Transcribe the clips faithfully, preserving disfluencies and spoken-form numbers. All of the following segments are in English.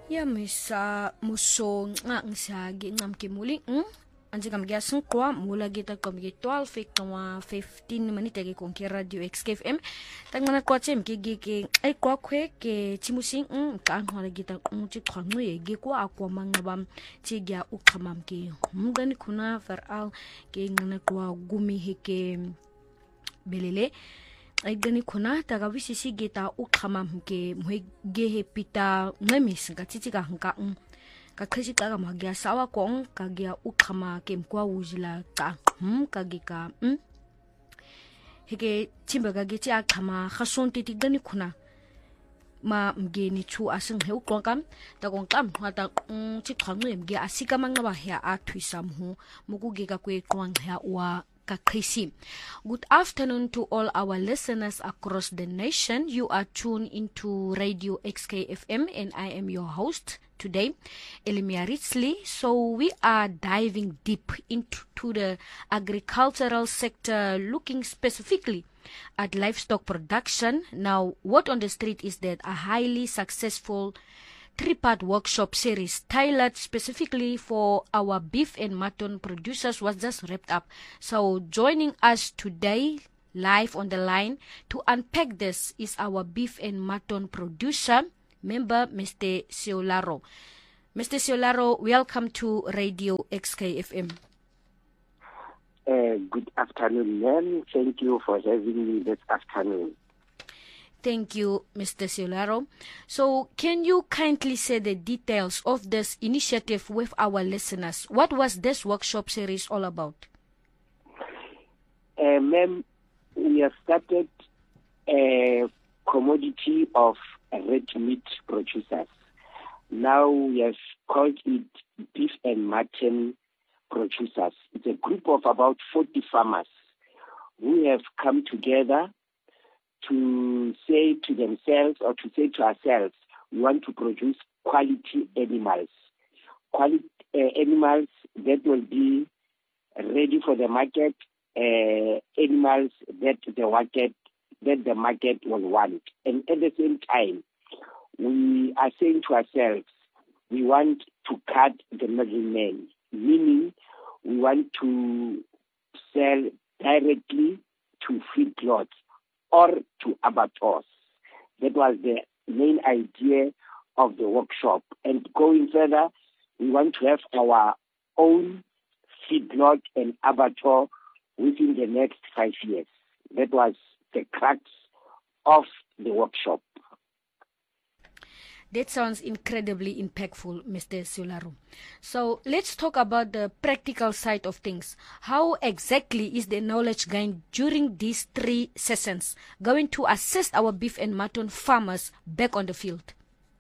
Ya misa muso nga ngisagi ngamke muli mm anje kamgia snkwa mula kita kamgi twelve fekwa fifteen minute ke konki radio X K F M tangana kwa chem ke ke ai kwa kwe ke chimusing mm ka ngwala kita unchi khwancu ye ge kwa akwa mangaba chigya ukhamam ke mngani kuna faral ke ngana kwa gumi heke belele ai gani khona ta ga wisisi geta ukhamam ke mhege he pita ngemis ga titi ka hanka ka khisi ka ga magya sawa kong ka gya ukhama ke mkwa ujila ka hm ka gika hm heke chimba ga geti akhama khason titi gani khona ma mgeni chu asing he ukongkam ta kongkam hata chi khangwe mge asika manga ba ya atwisam hu mukuge ka kwe kwang ya wa Good afternoon to all our listeners across the nation. You are tuned into Radio X K F M and I am your host today, Elimia Ritzley. So we are diving deep into the agricultural sector, looking specifically at livestock production. Now, what on the street is that a highly successful three-part workshop series tailored specifically for our beef and mutton producers was just wrapped up. So joining us today live on the line to unpack this is our beef and mutton producer member, Mister Seolaro. Mister Seolaro, welcome to Radio X K F M. Uh, good afternoon, ma'am. Thank you for having me this afternoon. Thank you, Mister Seolaro. So, can you kindly say the details of this initiative with our listeners? What was this workshop series all about? Uh, ma'am, we have started a commodity of red meat producers. Now we have called it beef and mutton producers. It's a group of about forty farmers who have come together to say to themselves or to say to ourselves, we want to produce quality animals. Quality uh, animals that will be ready for the market, uh, animals that the market that the market will want. And at the same time, we are saying to ourselves, we want to cut the middleman, meaning we want to sell directly to feedlots or to abattoirs. That was the main idea of the workshop. And going further, we want to have our own feedlot and abattoir within the next five years. That was the crux of the workshop. That sounds incredibly impactful, Mister Seolaro. So let's talk about the practical side of things. How exactly is the knowledge gained during these three sessions going to assist our beef and mutton farmers back on the field?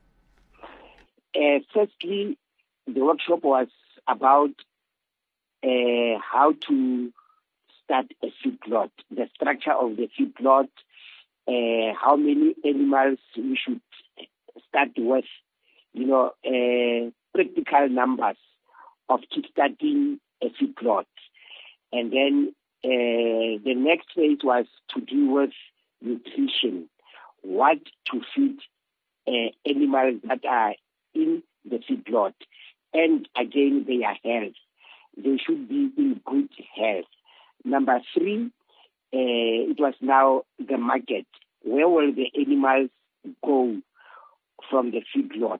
Uh, firstly, the workshop was about uh, how to start a feedlot, the structure of the feedlot, uh, how many animals we should start with, you know, uh, practical numbers of kickstarting a feedlot. And then uh, the next phase was to do with nutrition, what to feed uh, animals that are in the feedlot. And again, their health. They should be in good health. Number three, uh, it was now the market. Where will the animals go from the feedlot?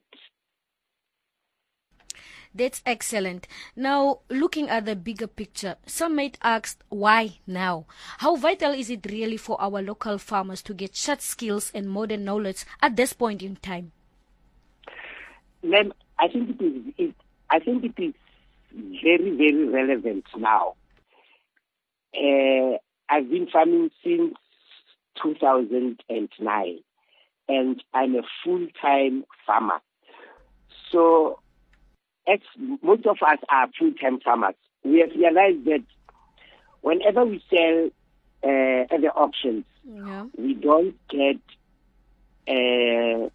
That's excellent. Now, looking at the bigger picture, some might ask, why now? How vital is it really for our local farmers to get such skills and modern knowledge at this point in time? Ma'am, I think it is. It, I think it is very, very relevant now. Uh, I've been farming since two thousand nine. And I'm a full-time farmer. So, as most of us are full-time farmers, we have realized that whenever we sell uh, at the auctions, yeah. we don't get uh,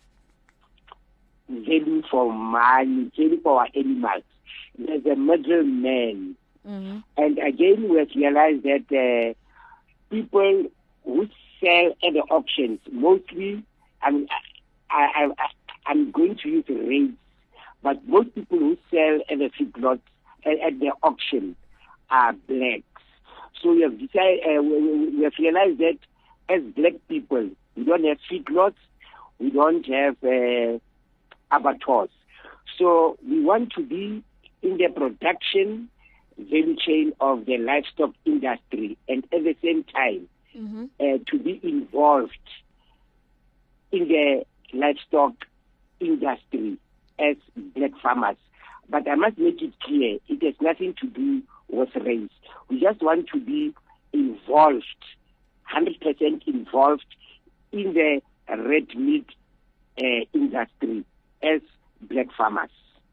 value for money, value for our animals. There's a middleman. Mm-hmm. And again, we have realized that uh, people who sell at the auctions mostly, I mean, I, I, I, I'm going to use rates but most people who sell at the feedlots, at, at the auction, are blacks. So we have decided, uh, we, we have realized that as black people, we don't have feedlots, we don't have uh, abattoirs. So we want to be in the production value chain of the livestock industry, and at the same time, mm-hmm. uh, to be involved in the livestock industry as black farmers. But I must make it clear, it has nothing to do with race. We just want to be involved, one hundred percent involved in the red meat uh, industry as black farmers.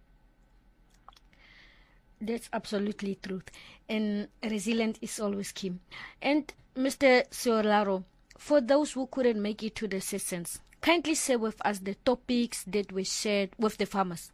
That's absolutely truth. And resilient is always key. And Mister Seolaro, for those who couldn't make it to the sessions, kindly share with us the topics that were shared with the farmers.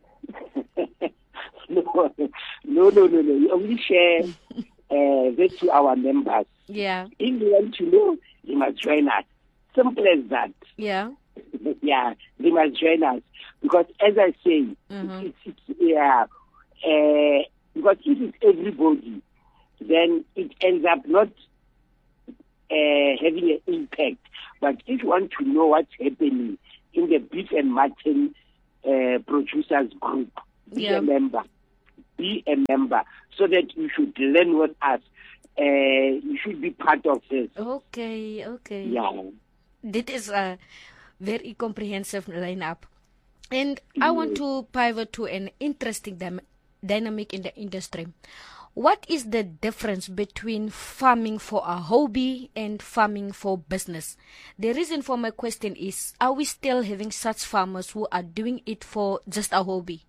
no, no, no, no, no. We only share uh, this to our members. Yeah. If you want to know, you must join us. Simple as that. Yeah. Yeah, they must join us. Because as I say, mm-hmm. it's, it's, yeah, uh, because if it's everybody, then it ends up not uh, having an impact. But if you want to know what's happening in the beef and mutton uh, producers group, be yeah. a member. Be a member so that you should learn with us. Uh, you should be part of this. Okay, okay. Yeah. That is a very comprehensive lineup. And I want to pivot to an interesting dy- dynamic in the industry. What is the difference between farming for a hobby and farming for business? The reason for my question is, are we still having such farmers who are doing it for just a hobby?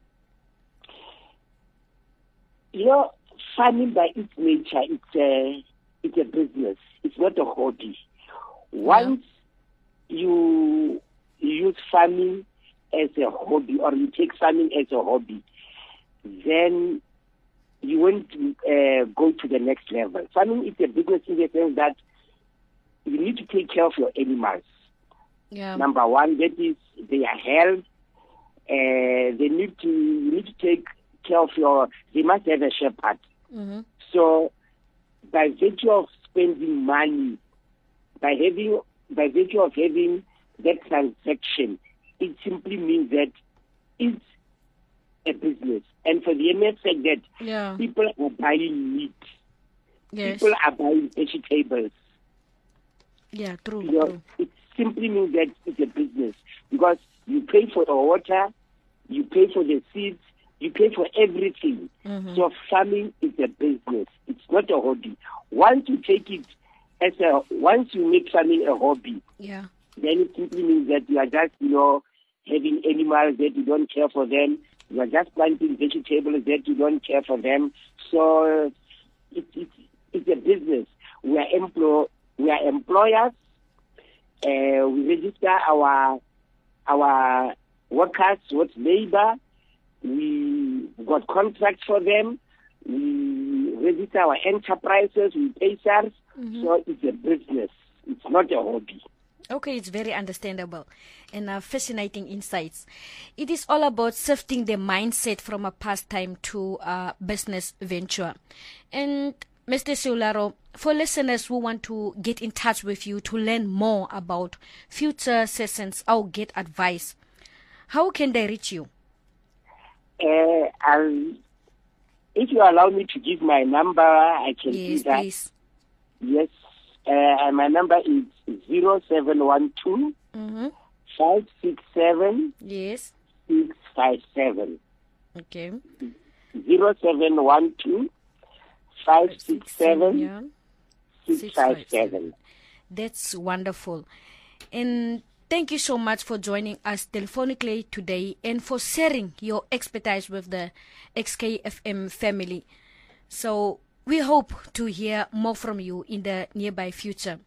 You know, farming by its nature, it's a, it's a business. It's not a hobby. Once yeah. you use farming as a hobby, or you take farming as a hobby, then you won't uh, go to the next level. Farming is a business in the sense that you need to take care of your animals. Yeah. Number one, that is their health. Uh, they need to you need to take care of your. They must have a shepherd. Mm-hmm. So, by virtue of spending money, by having by virtue of having that transaction, it simply means that it's a business. And for the mere fact that yeah. people are buying meat, yes. people are buying vegetables. Yeah, true, you know, true. It simply means that it's a business because you pay for the water, you pay for the seeds, you pay for everything. Mm-hmm. So farming is a business. It's not a hobby. Once you take it as a, once you make farming a hobby, yeah. then it simply means that you are just, you know, having animals that you don't care for them. You are just planting vegetables that you don't care for them. So it, it, it's a business. We are employ, we are employers. Uh, we register our our workers with labor. We got contracts for them. We register our enterprises. We pay SARS. Mm-hmm. So it's a business. It's not a hobby. Okay, it's very understandable and uh, fascinating insights. It is all about shifting the mindset from a pastime to a business venture. And Mister Seolaro, for listeners who want to get in touch with you to learn more about future sessions or get advice, how can they reach you? Uh, I'll, if you allow me to give my number, I can yes, do that. Please. Yes. Uh, my number is zero seven one two mm-hmm. five six seven yes six five seven. Okay. Zero seven one two five six seven yeah. six five seven. That's wonderful, and thank you so much for joining us telephonically today and for sharing your expertise with the X K F M family. So we hope to hear more from you in the nearby future.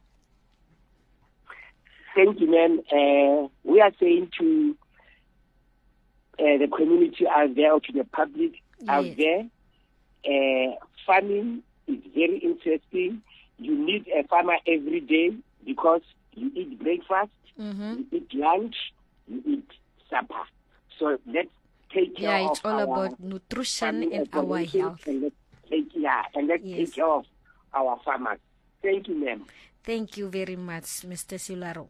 Thank you, ma'am. Uh, we are saying to uh, the community out there, or to the public yes. out there, uh, farming is very interesting. You need a farmer every day because you eat breakfast, mm-hmm. you eat lunch, you eat supper. So let's take care Yeah, of it's all our about nutrition farming and our operations, health. and let's take, yeah, and let's Yes. take care of our farmers. Thank you, ma'am. Thank you very much, Mister Silaro.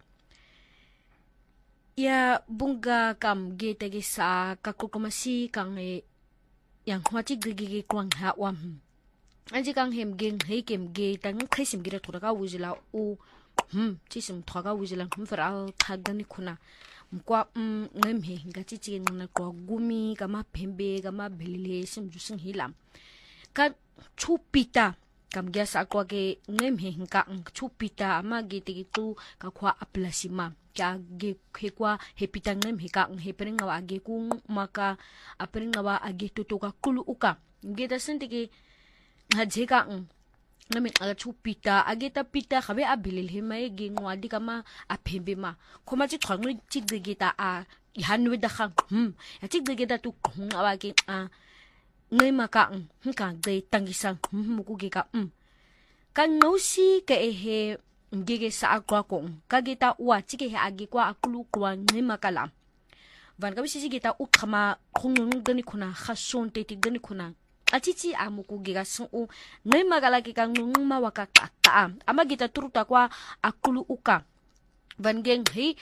Ya bunga kam gete gi sa kakukumasi kang e yang hwati gigi kwang ha wam. Anji kang hem geng he kem ge tang kaisim gira thura wuzila u hm chisim thoga wuzila hm faral thagani kuna mkwa mm ngem he ngati chi ngana kwa gumi kama pembe kama belile sim jusing hilam ka chupita kam gya sa kwa ke ngem he nka chupita ama ge te tu ka kwa aplasima kya ge he kwa he pita ngem he ka he pering wa ge kung maka apering wa age to to ka kulu uka ge ta sente ke hajeka ngami ala chupita ageta pita khabe abilil he mai ge ngwadi kama aphembe ma khoma chi thangri chi geta a hanwe da khang hm ya chi geta tu khung awa ke a ngai ma ka nka ge tangisang hm ku ge ka um kan nosi ke he ngege sa akwa ko ka geta wa chi ke he age kwa akulu kwa ngai ma kala van ka bisi geta u khama khung ngani khuna khason te ti gani khuna atiti amuku giga sun u ngai magala ke kang nguma waka ka ama gita turuta kwa akulu uka van geng he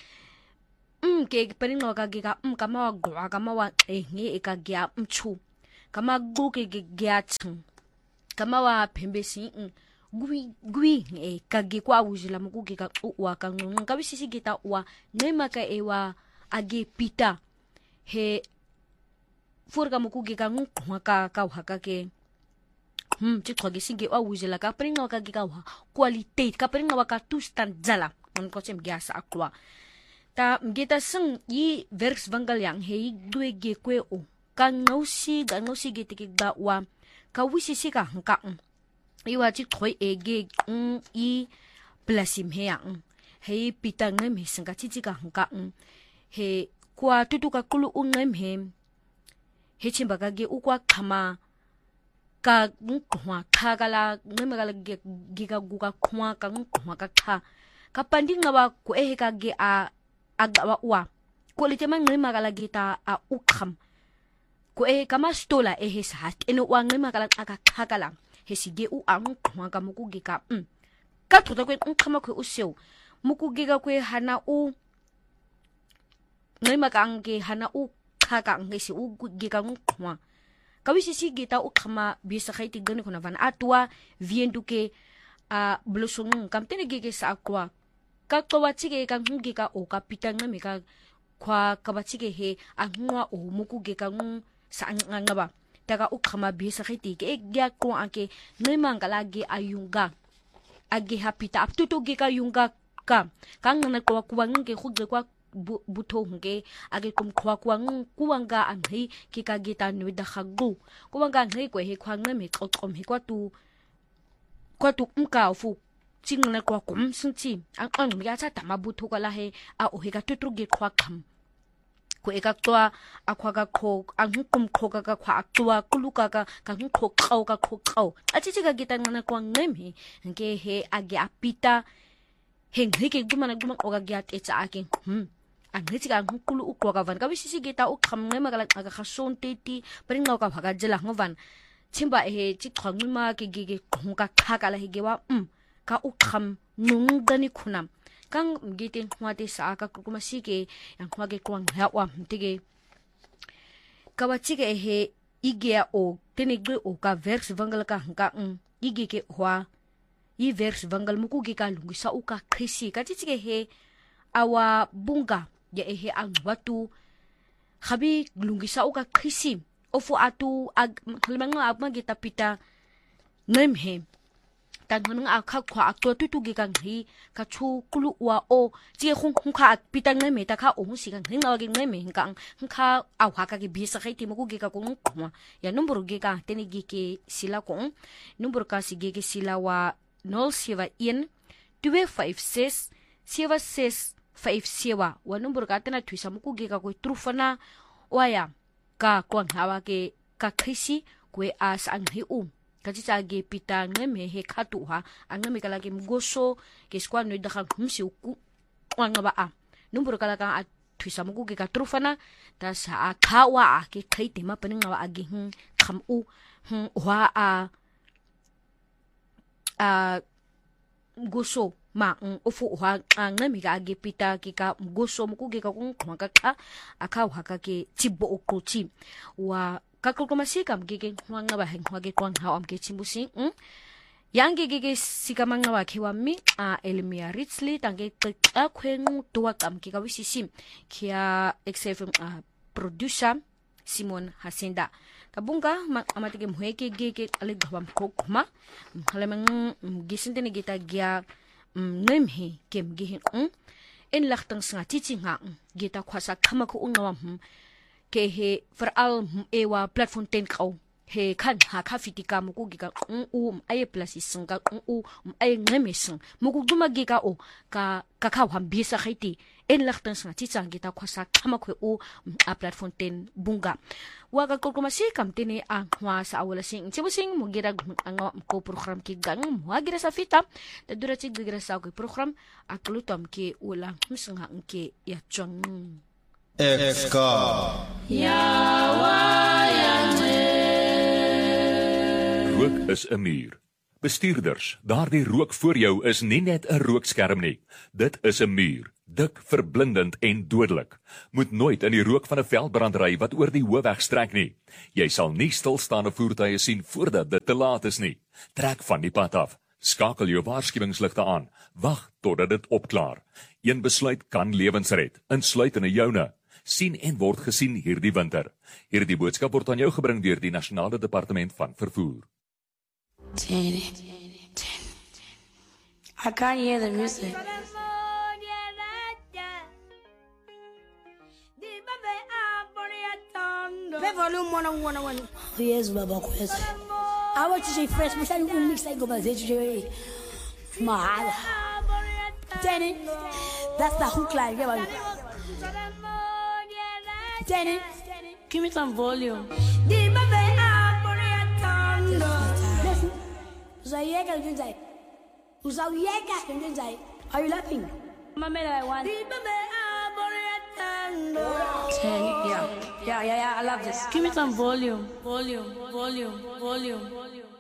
um ke perin waka giga um kama wa gwa kama wa eh nge e ka gya mchu kama gu ke gya chung kama wa pembe si gui gui e ka gi kwa wujila muku giga u wa kang ngum ka bisi gita wa ngai maka e wa age pita he furga muku giga ngu ka ka ka ke hm chi thogi singe wa wujela ka pringa ka giga wa quality ka pringa wa ka tu stand jala on ko chem gas akwa ta mgeta sing yi verks vangal yang he due ge kwe o ka ngausi ga ngausi ge tiki ga wa ka wisi si ka hanka i wa chi thoi e ge i plasim he yang he pitang me singa chi chi ka hanka he kwa tutu ka kulu ungem he hechi bagage ukwa kama ka ngwa khagala ngemegala giga guga khwa ka ngwa ka kha ka panding ngawa ko ehe ka ge a agawa wa ko le tema ngemegala gita a ukham ko ehe kama stola ehe sa eno wa ngemegala aka khagala hesi ge u ang khwa ka muku ge ka um ka thota ko nkhama ko useu muku ge ga ko hana u ngemega ange hana u ka ngesi u giga ngwa kawisi si gita u khama bisa khaiti gani kuna van atwa vienduke a blosong kamtene gege sa akwa ka towa chige ka ngi ka o ka pitanga me ka kwa ka ba chige he a ngwa o muku ge ka ng sa ngaba daga u khama bisa khaiti ke gya ko ake nemangala ge ayunga age hapita aptuto ge ka yunga ka kang na ko kwa nge khugge kwa buto nge age kum khwa kwang kuwanga anhi ki ka gita nwi da khagu kuwanga ngai ko he khwang na me qoqom he kwa tu kwa tu umka fu chingna kwa kum sinchi ang ang mi ga cha tama buto kala he a o he ka tutru ge khwa kham ko e ka twa akwa ka kho ang kum kho ka ka khwa twa kuluka ka ka kho khau ka kho khau a chi chi ka gita ngana kwa ngem he nge he age apita heng he ke gumana gumang o ga gyat e cha ake hm angithi ka ngkulu ukwa ka van ka bisi gita u khamnge magala ka khason teti peringa ka bhaga jela ngovan chimba he chi khangma ke ge ge ka khakala he ge wa um ka u kham nung dani khunam kang gite hwate sa ka kuma sike yang khwa ge kwang ha wa mtige ka wa chi ge he ige o tene gre o ka vers vangal ka ka um ige ke hwa i vers vangal muku ge ka lungi sa u ka khisi ka chi ge he awa bunga ya ehe ang watu khabi lungi sa uka khisi ofu atu ag lemanga agma gita pita nem he tan ngang akha khwa akto tu tu gi kang hi ka chu kulu wa o ji khung khung kha pita nem me ta kha o si kang hing na gi nem me kang kha a wa ka gi bi sa khai ti mo gi ka kong khwa ya number gi ka teni gi ke sila kong number ka si gi ke sila wa nol seven one two five six seven six five sewa wa number ka tena thuisa muku ge ka ko trufana waya ka kwang hawa ke ka khisi ko as ang hi um ka chi cha ge pita ngeme he khatu ha angame kala ke mgoso ke skwa no da kham si ku kwang ba a number kala ka twisa mo ke ka trufana ta sa khawa ke khaite ma paning wa agi hm kham u hm wa a a gusto ma ufu wa ang mi ka agi pita ki ka gusto mo ke ka kung khwa ka kha akha wa ka ke tibo okoti wa ka kulkumasika mgige khwa nga ba hengwa ke kwang ha am ke chimbusi hm yang gege sika manga wakhe wami a Elmia Ritzley tange xa khwengu tuwa kam ke ka wisisi kia X F M a producer Simon Hasinda kabunga amatike mhweke gege ale gawam kokma halemang gisinte ne gita gya nemhe kem gehe en lachtang nga titsinga gita khwasa khama ko ungawam ke he veral ewa platform ten kau he kan ha kafitika muku giga u aye plasis nga u aye ngemising muku duma giga o ka kakha hambisa khaiti en lakhtan sa titsang gita khwasa khama khwe u a platform ten bunga waga kolkomasi kamtene a hwa sa awala sing chibusing mugira anga ko program ki gang muagira sa fita tadura chi gigira sa ko program aklutam ki ula msinga nke ya chong Exka ya wa ya Rook is 'n muur. Bestuurders, daardie rook voor jou is nie net 'n rookskerm nie. Dit is 'n muur, dik, verblindend en dodelik. Moet nooit in die rook van 'n veldbrand ry wat oor die hoofweg strek nie. Jy sal nie stilstaande voertuie sien voordat dit te laat is nie. Trek van die pad af. Skakel jou waarskuwingsligte aan. Wag totdat dit opklaar. Een besluit kan lewens red, insluitende joune. Sien en word gesien hierdie winter. Hierdie boodskap word aan jou gebring deur die Nasionale Departement van Vervoer. Ten, ten. I can't hear the music. Play volume one on one on one. Yes, Baba Quest. I want to say fresh, but I don't mix like go by the Mahal. Jenny, that's the hook line. Yeah, Jenny, Give me some volume. Are you laughing? Mama, I want. Ten, yeah, yeah, yeah, yeah. I love this. Give me some volume, volume, volume, volume, volume.